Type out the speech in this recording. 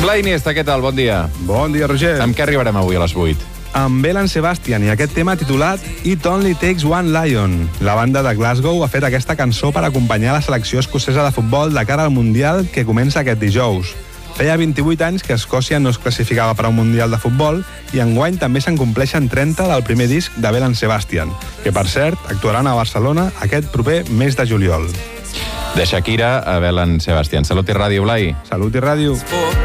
Blai Iniesta, què tal? Bon dia. Bon dia, Roger. Amb què arribarem avui a les 8? Amb Belle Sebastian i aquest tema titulat It Only Takes One Lion. La banda de Glasgow ha fet aquesta cançó per acompanyar la selecció escocesa de futbol de cara al Mundial que comença aquest dijous. Feia 28 anys que Escòcia no es classificava per a un Mundial de futbol i enguany també se'n compleixen 30 del primer disc de Belle Sebastian, que, per cert, actuaran a Barcelona aquest proper mes de juliol. De Shakira a Belle Sebastian. Salut i ràdio, Blai. Salut i ràdio.